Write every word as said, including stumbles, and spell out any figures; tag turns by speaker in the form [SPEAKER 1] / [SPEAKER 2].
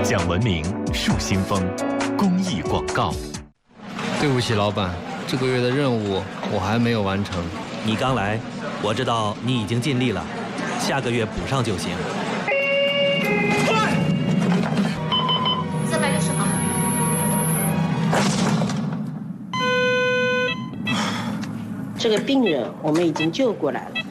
[SPEAKER 1] 讲文明树新风公益广告。
[SPEAKER 2] 对不起，老板，这个月的任务我还没有完成。
[SPEAKER 3] 你刚来，我知道你已经尽力了，下个月补上就行。
[SPEAKER 4] 快！三百六十毫。
[SPEAKER 5] 这个病人我们已经救过来了。